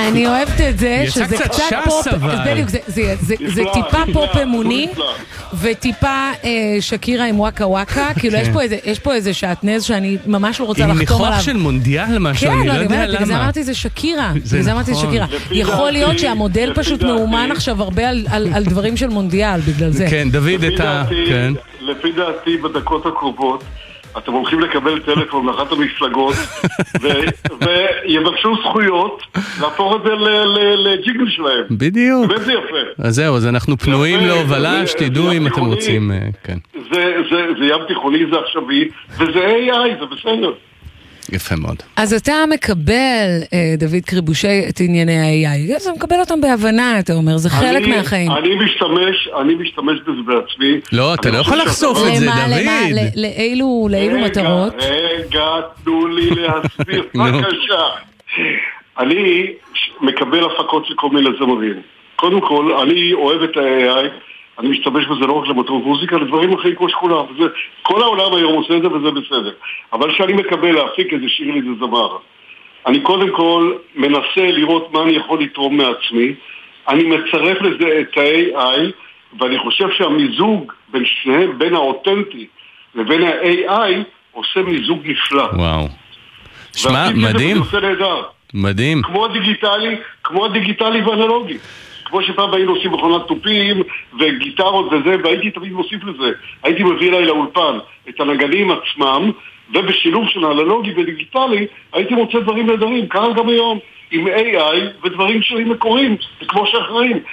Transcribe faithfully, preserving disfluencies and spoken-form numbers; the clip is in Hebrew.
אני אוהבת את זה, שזה קצת פופ, בדיוק, זה טיפה פופ אמוני, וטיפה שקירה עם וואקה וואקה, כאילו יש פה איזה שעטנז שאני ממש לא רוצה לחתום עליו. עם ניחוח של מונדיאל משהו, אני לא יודע למה. זה אמרתי, זה שקירה. זה אמרתי, זה שקירה. יכול להיות שהמודל פשוט מאומן עכשיו הרבה על דברים של מונדיאל, בגלל זה. כן, דוד, את ה... לפי דעתי, בדקות הקרובות, אתם הולכים לקבל טלפון מאחת המפלגות ויבקשו זכויות להפוך את זה לג'יגל שלהם. בדיוק. באמת זה יפה. אז זהו, אז אנחנו פנויים להובלה, שתדעו אם אתם רוצים. זה ים תיכוני, זה עכשווי, וזה איי איי, זה בסדר. יפה מאוד. אז אתה מקבל, דוד קריבושי, את ענייני ה-איי איי. אתה מקבל אותם בהבנה, אתה אומר, זה חלק מהחיים. אני משתמש, אני משתמש בזה בעצמי. לא, אתה לא יכול לחשוף את זה, דוד. לאילו מטרות? רגע, תנו לי להסביר, בבקשה. אני מקבל הפקות של כל מיני זמרים. קודם כל, אני אוהב את ה-איי איי, אני משתמש בזה לא רק למטרות מוזיקה, לדברים אחרים כמו שכולם. כל העולם היום עושה את זה וזה בסדר. אבל כשאני מקבל להפיק איזה שיר לי זה זמר, אני קודם כל מנסה לראות מה אני יכול לתרום מעצמי, אני מצרף לזה את ה-איי איי, ואני חושב שהמיזוג בין שניהם, בין האותנטי לבין ה-איי איי, עושה מיזוג נפלא. וואו. שמע, מדהים. מדהים. כמו הדיגיטלי, כמו הדיגיטלי ואנלוגי. כמו שפעם היינו עושים מכונת תופים וגיטרות וזה, והייתי תמיד מוסיף לזה. הייתי מביא אליי לאולפן את הנגנים עצמם, ובשילוב של אנלוגי ודיגיטלי, הייתי מוצא דברים נהדרים, קרה גם היום, עם איי איי ודברים שלי מקוריים, כמו שאחראים.